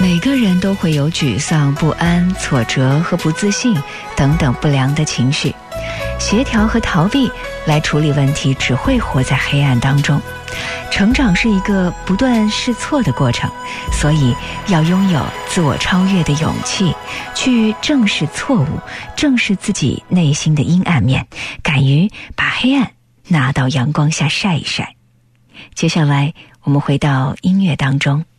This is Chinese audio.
每个人都会有沮丧、不安、挫折和不自信等等不良的情绪，协调和逃避来处理问题，只会活在黑暗当中。成长是一个不断试错的过程，所以要拥有自我超越的勇气，去正视错误，正视自己内心的阴暗面，敢于把黑暗拿到阳光下晒一晒。接下来我们回到音乐当中。